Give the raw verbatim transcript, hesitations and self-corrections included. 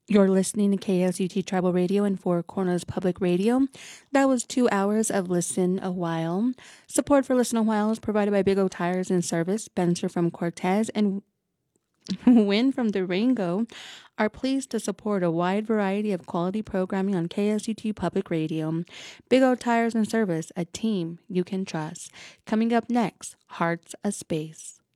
You're listening to K S U T Tribal Radio and Four Corners Public Radio. That was two hours of Listen a While. Support for Listen a While is provided by Big O Tires and Service. Spencer from Cortez and Win from Durango are pleased to support a wide variety of quality programming on K S U T Public Radio. Big O Tires and Service, a team you can trust. Coming up next, Hearts of Space.